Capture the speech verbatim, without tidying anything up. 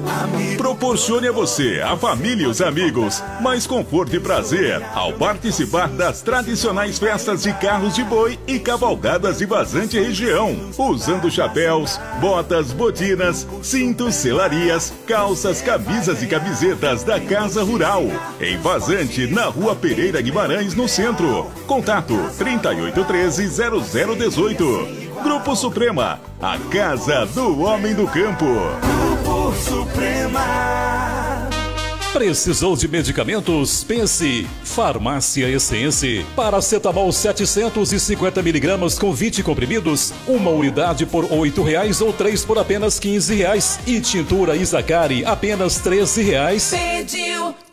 Proporcione a você, a família e os amigos mais conforto e prazer ao participar das tradicionais festas de carros de boi e cavalgadas de Vazante região, usando chapéus, botas, botinas, cintos, selarias, calças, camisas e camisetas da Casa Rural. Em Vazante, na Rua Pereira Guimarães, no centro. Contato trinta e oito treze, zero zero dezoito. Grupo Suprema, a casa do homem do campo. Grupo Suprema. Precisou de medicamentos? Pense. Farmácia Essence. Paracetamol setecentos e cinquenta miligramas com vinte comprimidos. Uma unidade por oito reais ou três por apenas quinze reais. E tintura Isacari apenas treze reais. Pediu.